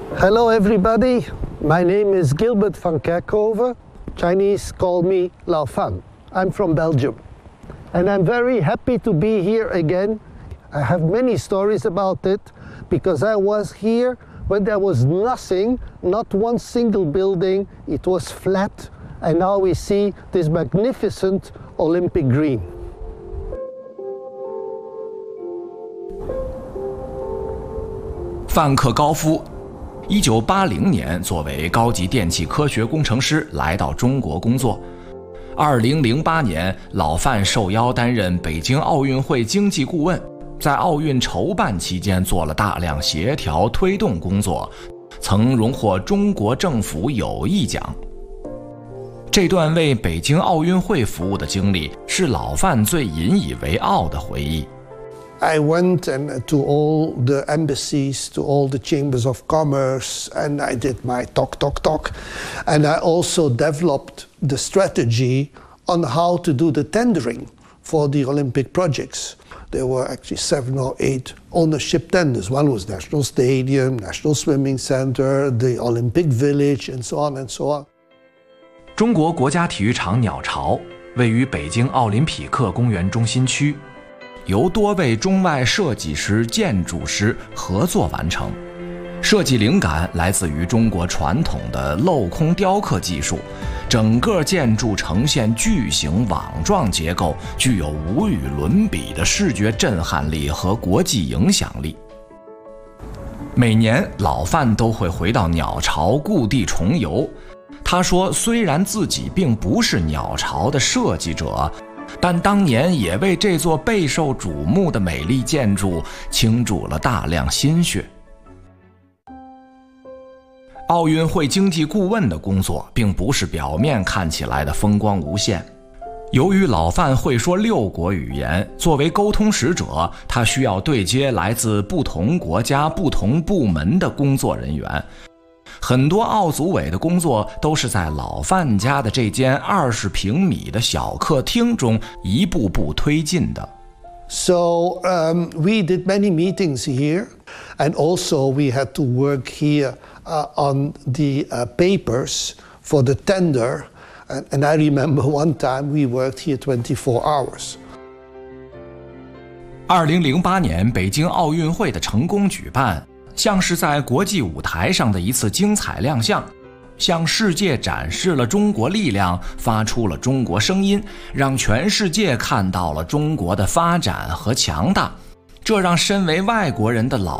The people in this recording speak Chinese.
Hello everybody, my name is Gilbert van Kerkhove. Chinese call me Lao Fan. I'm from Belgium. And I'm very happy to be here again. I have many stories about it because I was here when there was nothing, not one single building, it was flat. And now we see this magnificent Olympic Green. 范克高夫1980年作为高级电气科学工程师来到中国工作。2008年，老范受邀担任北京奥运会经济顾问，在奥运筹办期间做了大量协调推动工作，曾荣获中国政府友谊奖。这段为北京奥运会服务的经历是老范最引以为傲的回忆。 I went to all the embassies, to all the chambers of commerce, and I did my talk. And I also developed the strategy on how to do the tendering for the Olympic projects. There were actually 7 or 8 ownership tenders. One was National Stadium, National Swimming Center, the Olympic Village, and so on and so on. 中国国家体育场鸟巢位于北京奥林匹克公园中心区。由多位中外设计师、建筑师合作完成，设计灵感来自于中国传统的镂空雕刻技术，整个建筑呈现巨型网状结构，具有无与伦比的视觉震撼力和国际影响力。每年老范都会回到鸟巢故地重游，他说虽然自己并不是鸟巢的设计者，但当年也为这座备受瞩目的美丽建筑倾注了大量心血。奥运会经济顾问的工作并不是表面看起来的风光无限。由于老范会说6国语言，作为沟通使者，他需要对接来自不同国家、不同部门的工作人员。很多奥组委的工作都是在老范家的这间20平米的小客厅中一步步推进的。 So we did many meetings here, and also we had to work here on the papers for the tender. And I remember one time we worked here 24 hours. 2008年北京奥运会的成功举办，像是在国际舞台上的一次精彩亮相，向世界展示了中国力量，发出了中国声音，让全世界看到了中国的发展和强大。这让身为外国人的老